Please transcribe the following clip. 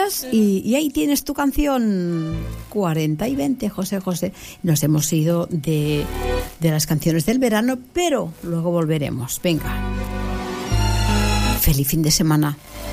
escuchas y ahí tienes tu canción 40 y 20, José José. Nos hemos ido de las canciones del verano, pero luego volveremos. Venga. Feliz fin de semana.